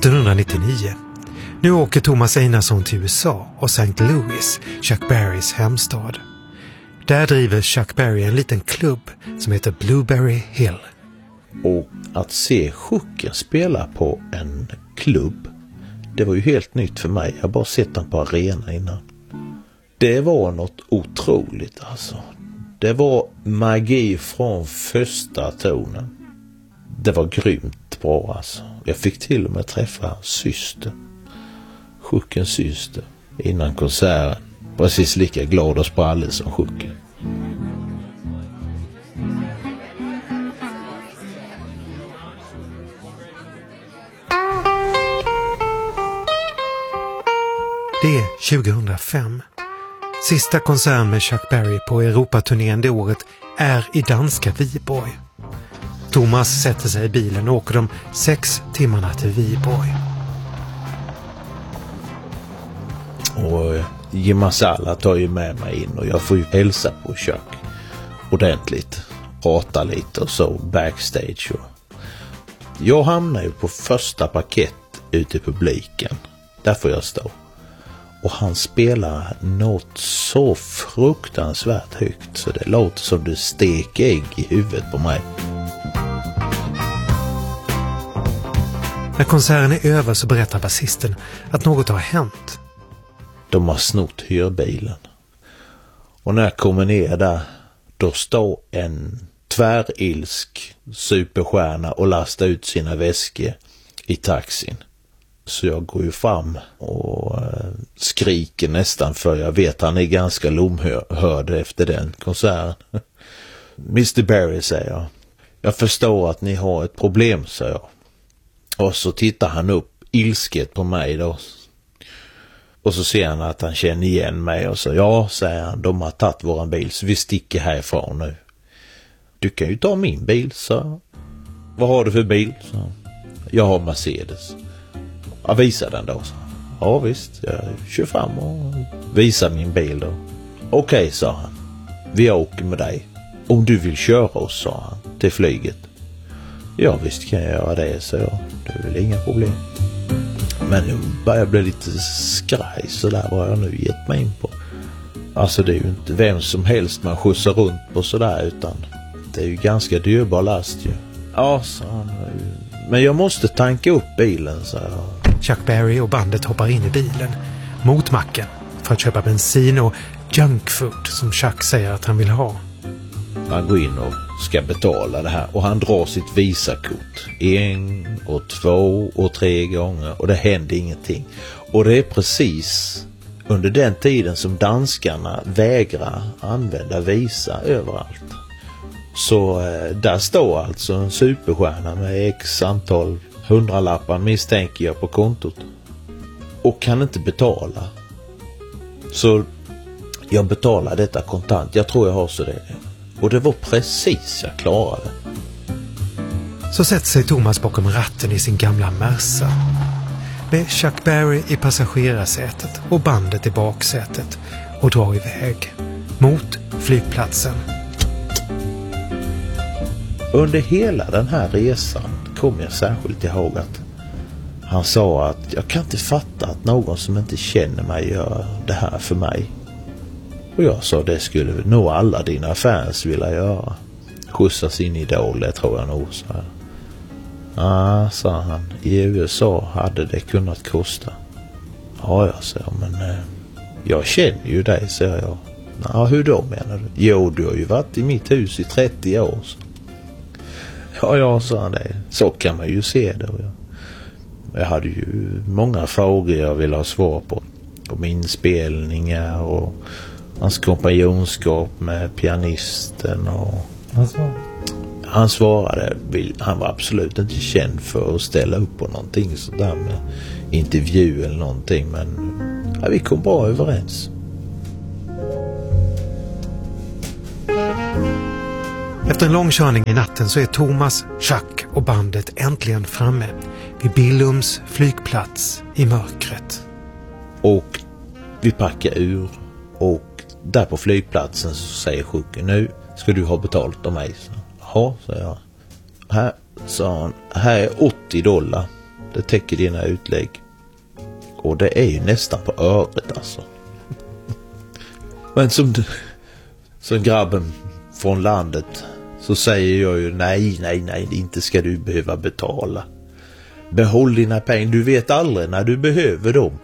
1999. Nu åker Thomas Einarsson till USA och St. Louis, Chuck Berrys hemstad. Där driver Chuck Berry en liten klubb som heter Blueberry Hill. Och att se Chucken spela på en klubb, det var ju helt nytt för mig. Jag har bara sett den på arena innan. Det var något otroligt alltså. Det var magi från första tonen. Det var grymt bra alltså. Jag fick till och med träffa syster. Chuckens syster innan konserten. Precis lika glad och sprallig som Chucken. Det är 2005. Sista konserten med Chuck Berry på Europaturnén det året är i danska Viborg. Thomas sätter sig i bilen och åker de 6 timmarna till Viborg. Och Jim Masala tar ju med mig in och jag får ju hälsa på Chuck ordentligt. Prata lite och så backstage. Jag hamnar ju på första parkett ute i publiken. Där får jag stå. Och han spelar något så fruktansvärt högt så det låter som du steker ägg i huvudet på mig. När konserten är över så berättar basisten att något har hänt. De har snott hyrbilen. Och när jag kommer ner där, då står en tvärilsk superstjärna och lastar ut sina väskor i taxin. Så jag går ju fram och skriker nästan, för jag vet han är ganska lomhörd efter den konserten. Mr. Berry, säger jag. Jag förstår att ni har ett problem, säger jag. Och så tittar han upp ilsket på mig då. Och så ser han att han känner igen mig och så, ja, säger han, de har tagit våran bil så vi sticker härifrån nu. Du kan ju ta min bil, så. Vad har du för bil? Så. Jag har Mercedes. Jag visar den då, så. Ja visst, jag kör fram och visar min bil då. Okej, sa han. Vi åker med dig. Om du vill köra oss, sa han, till flyget. Ja visst kan jag göra det, så jag. Det är väl inga problem. Men nu börjar jag bli lite skraj så där vad jag nu gett mig in på. Alltså det är ju inte vem som helst man skjutsar runt på sådär, utan det är ju ganska dyrbar last ju. Ja, sa han. Men jag måste tanka upp bilen, så jag. Chuck Berry och bandet hoppar in i bilen mot macken för att köpa bensin och junkfood som Chuck säger att han vill ha. Han går in och ska betala det här och han drar sitt visakort 1 och 2 och 3 gånger och det händer ingenting. Och det är precis under den tiden som danskarna vägrar använda visa överallt. Så där står alltså en superstjärna med x antal 100-lappar misstänker jag på kontot och kan inte betala. Så jag betalar detta kontant. Jag tror jag har så det. Och det var precis jag klarade. Så sätter sig Thomas bakom ratten i sin gamla Merca. Med Chuck Berry i passagerarsätet och bandet i baksätet och drar iväg mot flygplatsen. Under hela den här resan kom jag särskilt ihåg att han sa att jag kan inte fatta att någon som inte känner mig gör det här för mig. Och jag sa det skulle nog alla dina fans vilja göra. Skjutsa sin idol, det tror jag nog. Ja, sa han. I USA hade det kunnat kosta. Ja, jag sa, men jag känner ju dig, sa jag. Ja, hur då menar du? Jo, du har ju varit i mitt hus i 30 år. Så. Ja, sa han det. Så kan man ju se det. Jag hade ju många frågor jag ville ha svar på. Om inspelningar och hans kompanjonskap med pianisten och han svarade, han var absolut inte känd för att ställa upp på någonting sådär med intervju eller någonting, men ja, vi kom bra överens. Efter en lång körning i natten så är Thomas, Chuck och bandet äntligen framme vid Billums flygplats i mörkret. Och vi packar ur och där på flygplatsen så säger Chucken, nu ska du ha betalt av mig. Ja, sa jag. Här, sa han, här är $80. Det täcker dina utlägg. Och det är ju nästan på öret alltså. Men som grabben från landet så säger jag ju nej, inte ska du behöva betala. Behåll dina pengar, du vet aldrig när du behöver dem.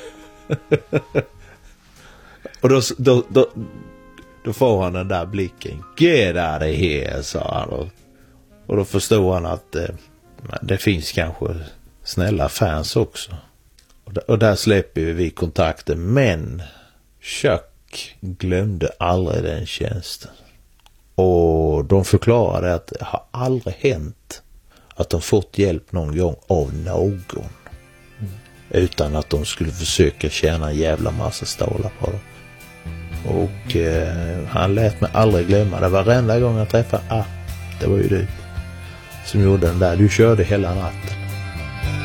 Och då får han den där blicken. Get out of here, sa han. Och då förstår han att det finns kanske snälla fans också. Och där släpper vi kontakten. Men Chuck glömde aldrig den tjänsten. Och de förklarade att det har aldrig hänt att de fått hjälp någon gång av någon. Utan att de skulle försöka tjäna en jävla massa stålar på dem. Och han lät mig aldrig glömma det. Varenda gång jag träffade, det var ju du som gjorde den där. Du körde hela natten.